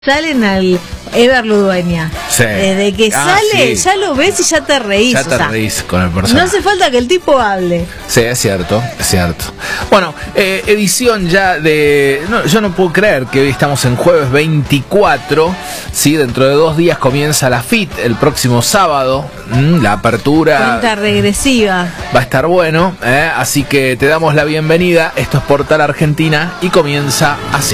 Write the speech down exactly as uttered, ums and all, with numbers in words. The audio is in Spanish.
Salen al Ever Ludueña. Sí. Desde que Ah, sale, sí. ya lo ves y ya te reís. Ya te o sea, reís con el personaje. no hace falta que el tipo hable. Sí, es cierto, es cierto. Bueno, eh, edición ya de... No, yo no puedo creer que hoy estamos en jueves veinticuatro. Sí, dentro de dos días comienza la F I T, el próximo sábado. Mm, la apertura... Cuenta regresiva. Va a estar bueno, ¿eh? Así que te damos la bienvenida. Esto es Portal Argentina y comienza así.